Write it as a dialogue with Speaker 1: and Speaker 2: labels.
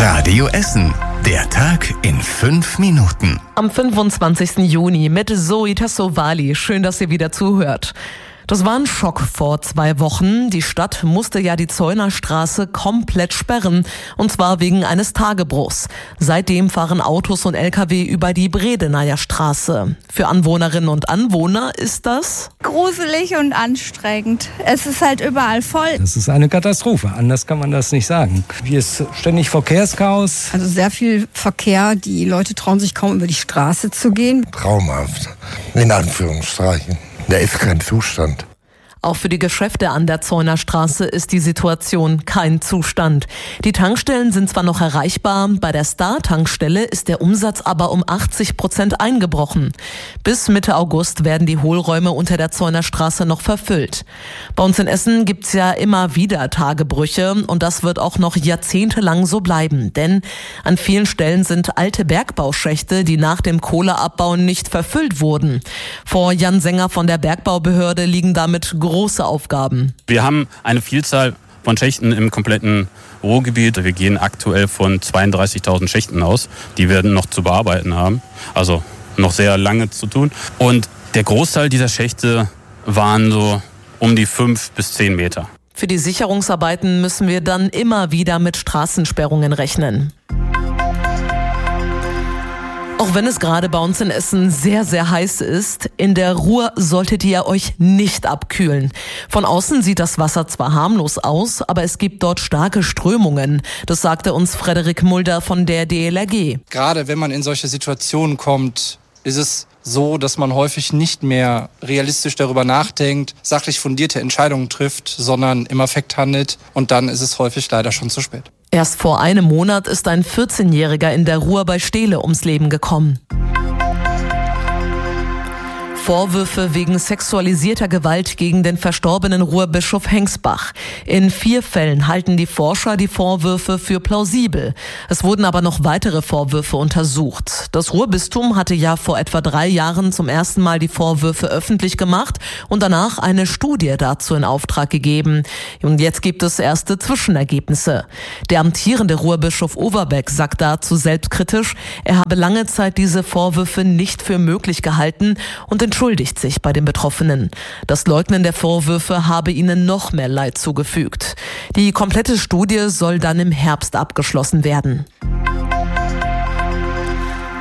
Speaker 1: Radio Essen. Der Tag in 5 Minuten.
Speaker 2: Am 25. Juni mit Zoe Tassovali. Schön, dass ihr wieder zuhört. Das war ein Schock vor 2 Wochen. Die Stadt musste ja die Zeunerstraße komplett sperren. Und zwar wegen eines Tagebruchs. Seitdem fahren Autos und LKW über die Bredenayer Straße. Für Anwohnerinnen und Anwohner ist das
Speaker 3: gruselig und anstrengend. Es ist halt überall voll.
Speaker 4: Das ist eine Katastrophe. Anders kann man das nicht sagen. Hier ist ständig Verkehrschaos.
Speaker 5: Also sehr viel Verkehr. Die Leute trauen sich kaum über die Straße zu gehen.
Speaker 6: Traumhaft. In Anführungszeichen. Da ist kein Zustand.
Speaker 2: Auch für die Geschäfte an der Zeunerstraße ist die Situation kein Zustand. Die Tankstellen sind zwar noch erreichbar, bei der Star-Tankstelle ist der Umsatz aber um 80% eingebrochen. Bis Mitte August werden die Hohlräume unter der Zeunerstraße noch verfüllt. Bei uns in Essen gibt's ja immer wieder Tagebrüche und das wird auch noch jahrzehntelang so bleiben. Denn an vielen Stellen sind alte Bergbauschächte, die nach dem Kohleabbau nicht verfüllt wurden. Vor Jan Sänger von der Bergbaubehörde liegen damit große Aufgaben.
Speaker 7: Wir haben eine Vielzahl von Schächten im kompletten Ruhrgebiet. Wir gehen aktuell von 32.000 Schächten aus, die wir noch zu bearbeiten haben. Also noch sehr lange zu tun. Und der Großteil dieser Schächte waren so um die 5 bis 10 Meter.
Speaker 2: Für die Sicherungsarbeiten müssen wir dann immer wieder mit Straßensperrungen rechnen. Auch wenn es gerade bei uns in Essen sehr, sehr heiß ist, in der Ruhr solltet ihr euch nicht abkühlen. Von außen sieht das Wasser zwar harmlos aus, aber es gibt dort starke Strömungen. Das sagte uns Frederik Mulder von der DLRG.
Speaker 8: Gerade wenn man in solche Situationen kommt, ist es so, dass man häufig nicht mehr realistisch darüber nachdenkt, sachlich fundierte Entscheidungen trifft, sondern im Affekt handelt. Und dann ist es häufig leider schon zu spät.
Speaker 2: Erst vor einem Monat ist ein 14-Jähriger in der Ruhr bei Stehle ums Leben gekommen. Vorwürfe wegen sexualisierter Gewalt gegen den verstorbenen Ruhrbischof Hengsbach. In 4 Fällen halten die Forscher die Vorwürfe für plausibel. Es wurden aber noch weitere Vorwürfe untersucht. Das Ruhrbistum hatte ja vor etwa 3 Jahren zum ersten Mal die Vorwürfe öffentlich gemacht und danach eine Studie dazu in Auftrag gegeben. Und jetzt gibt es erste Zwischenergebnisse. Der amtierende Ruhrbischof Overbeck sagt dazu selbstkritisch, er habe lange Zeit diese Vorwürfe nicht für möglich gehalten und entschuldigt sich bei den Betroffenen. Das Leugnen der Vorwürfe habe ihnen noch mehr Leid zugefügt. Die komplette Studie soll dann im Herbst abgeschlossen werden.